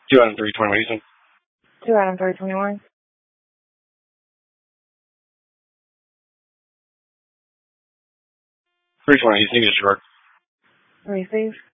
2 item 320, what do you think? 2 item 321. 320, you think it's your work? Receive.